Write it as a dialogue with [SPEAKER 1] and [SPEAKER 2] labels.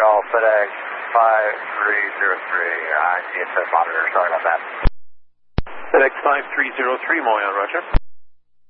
[SPEAKER 1] Montreal, FedEx 5303, ITSS monitor, sorry about that.
[SPEAKER 2] FedEx 5303, Montreal, roger.